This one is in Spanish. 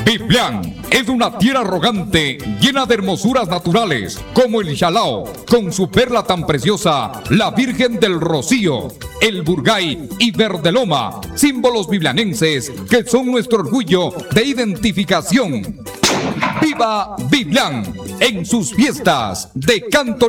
Biblián es una tierra arrogante, llena de hermosuras naturales, como el Chalao, con su perla tan preciosa, la Virgen del Rocío, el Burgay y Verdeloma, símbolos biblianenses que son nuestro orgullo de identificación. ¡Viva Biblián! En sus fiestas de canto